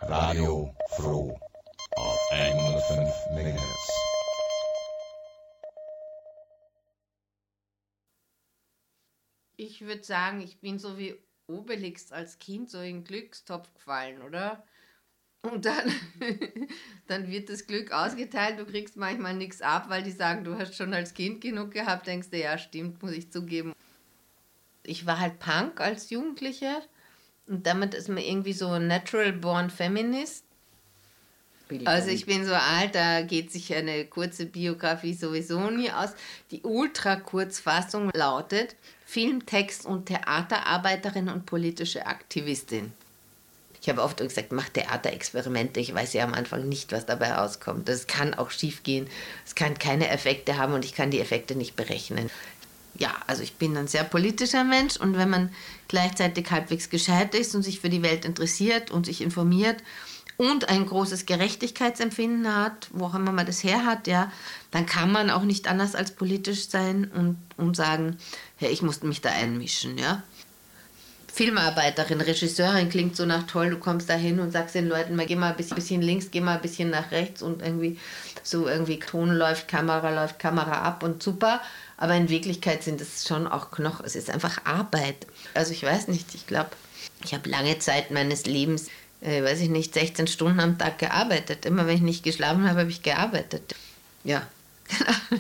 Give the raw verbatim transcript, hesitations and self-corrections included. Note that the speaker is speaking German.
Radio Froh auf hundertfünf Megahertz. Ich würde sagen, ich bin so wie Obelix als Kind so in den Glückstopf gefallen, oder? Und dann, dann wird das Glück ausgeteilt, du kriegst manchmal nichts ab, weil die sagen, du hast schon als Kind genug gehabt, denkst du, ja stimmt, muss ich zugeben. Ich war halt Punk als Jugendliche und damit ist man irgendwie so natural born feminist. Also ich bin so alt, da geht sich eine kurze Biografie sowieso nie aus. Die Ultra-Kurzfassung lautet Filmtext- und Theaterarbeiterin und politische Aktivistin. Ich habe oft gesagt, mach Theaterexperimente. Ich weiß ja am Anfang nicht, was dabei rauskommt. Das kann auch schief gehen. Es kann keine Effekte haben und ich kann die Effekte nicht berechnen. Ja, also ich bin ein sehr politischer Mensch und wenn man gleichzeitig halbwegs gescheit ist und sich für die Welt interessiert und sich informiert und ein großes Gerechtigkeitsempfinden hat, wo auch immer man das her hat, ja, dann kann man auch nicht anders als politisch sein und, und sagen, ja, ich muss mich da einmischen, ja. Filmarbeiterin, Regisseurin klingt so nach toll, du kommst da hin und sagst den Leuten, mal, geh mal ein bisschen links, geh mal ein bisschen nach rechts und irgendwie so irgendwie Ton läuft, Kamera läuft, Kamera ab und super. Aber in Wirklichkeit sind es schon auch Knochen, es ist einfach Arbeit. Also ich weiß nicht, ich glaube, ich habe lange Zeit meines Lebens, äh, weiß ich nicht, sechzehn Stunden am Tag gearbeitet. Immer wenn ich nicht geschlafen habe, habe ich gearbeitet. Ja, genau.